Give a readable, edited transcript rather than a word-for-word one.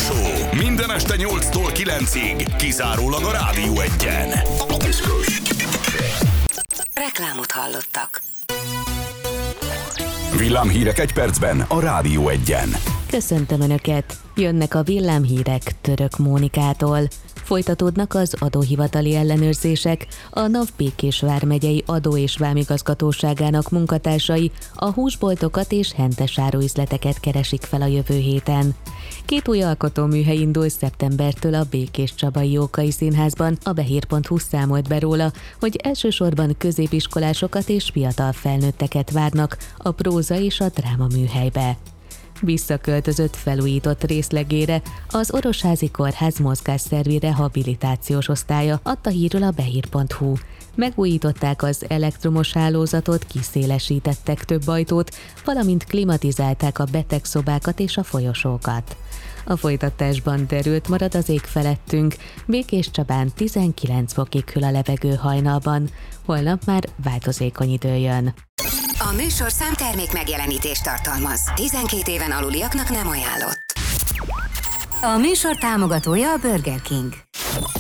Show. Minden este 8-tól 9-ig. Kizárólag a Rádió 1-en. Reklámot hallottak. Villámhírek egy percben a Rádió 1-en. Köszöntöm Önöket! Jönnek a villámhírek Török Mónikától. Folytatódnak az adóhivatali ellenőrzések. A NAV Békés vármegyei adó- és vámigazgatóságának munkatársai a húsboltokat és hentes áruüzleteket keresik fel a jövő héten. 2 új alkotóműhely indul szeptembertől a Békéscsabai Jókai Színházban. A Behér.hu számolt be róla, hogy elsősorban középiskolásokat és fiatal felnőtteket várnak a próza és a dráma műhelybe. Visszaköltözött felújított részlegére az Orosházi Kórház mozgásszervi rehabilitációs osztálya, adta hírül a Behér.hu. Megújították az elektromos hálózatot, kiszélesítettek több ajtót, valamint klimatizálták a betegszobákat és a folyosókat. A folytatásban derült marad az ég felettünk, Békéscsabán 19 fokig hűl a levegő hajnalban, holnap már változékony idő jön. A műsorszám termék megjelenítést tartalmaz. 12 éven aluliaknak nem ajánlott. A műsor támogatója a Burger King.